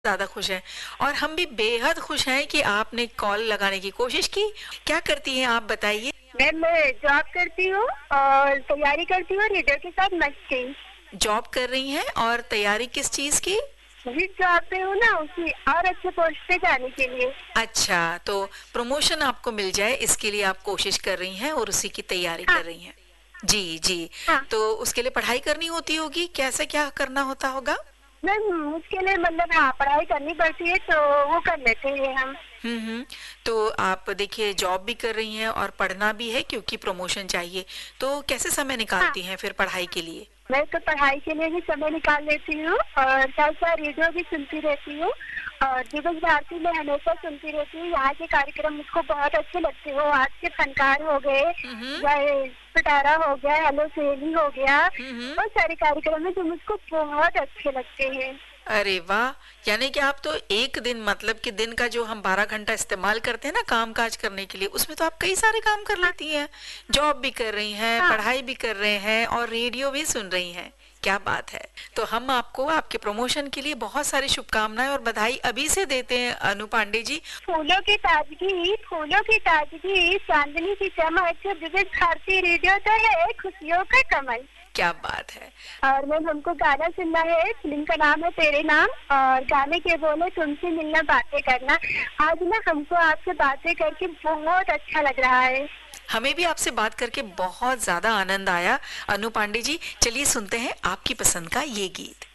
ज़्यादा खुश हैं और हम भी बेहद खुश हैं कि आपने कॉल लगाने की कोशिश की। क्या करती हैं आप बताइए? मैं जॉब करती हूँ और तैयारी करती हूँ रेडियो के साथ मस्ती। जॉब कर रही हैं और तैयारी किस चीज़ की? जिस जॉब पे हूँ ना उसी और अच्छे पोस्ट पे जाने के लिए। अच्छा, तो प्रमोशन आपको मिल जाए इसके लिए आप कोशिश कर रही हैं और उसी की तैयारी हाँ कर रही हैं। जी, जी। हाँ। तो उसके लिए पढ़ाई करनी होती होगी, कैसे क्या करना होता होगा? मैम उसके लिए मतलब हाँ पढ़ाई करनी पड़ती है तो वो कर लेते हैं हम। हुँ। तो आप देखिए जॉब भी कर रही हैं और पढ़ना भी है क्योंकि प्रमोशन चाहिए। तो कैसे समय हाँ निकालती हैं फिर पढ़ाई के लिए? मैं तो पढ़ाई के लिए भी समय निकाल लेती हूँ और साथ साथ रेडियो भी सुनती रहती हूँ और दिवस भारती में हमेशा सुनती रहती हूँ। यहाँ के कार्यक्रम मुझको बहुत अच्छे लगते हो। आज के फनकार हो गए, हुँ, हुँ। चाहे पिटारा हो गया, हेलो सहेली हो गया, हुँ, हुँ। बहुत सारे कार्यक्रम है जो मुझको बहुत अच्छे लगते हैं। अरे वाह! यानी कि आप तो एक दिन मतलब कि दिन का जो हम 12 घंटा इस्तेमाल करते हैं ना काम-काज करने के लिए, उसमें तो आप कई सारे काम कर हाँ लेती हैं। जॉब भी कर रही हैं, हाँ। पढ़ाई भी कर रहे हैं और रेडियो भी सुन रही हैं। क्या बात है! तो हम आपको आपके प्रमोशन के लिए बहुत सारी शुभकामनाएँ और बधाई अभी से देते हैं अनु पांडे जी। फूलों की ताजगी, चांदनी की चमक, विविध भारती रेडियो तो है खुशियों का कमल। क्या बात है! और मैम हमको गाना सुनना है, फिल्म का नाम है तेरे नाम और गाने के बोले तुमसे मिलना बातें करना। आज ना हमको आपसे बातें करके बहुत अच्छा लग रहा है। हमें भी आपसे बात करके बहुत ज़्यादा आनंद आया। अनु पांडे जी, चलिए सुनते हैं आपकी पसंद का ये गीत।